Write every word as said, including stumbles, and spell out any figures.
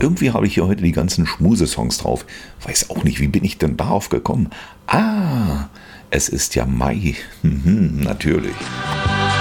Irgendwie habe ich hier heute die ganzen Schmusesongs drauf. Weiß auch nicht, wie bin ich denn darauf gekommen? Ah, es ist ja Mai. Mhm, natürlich.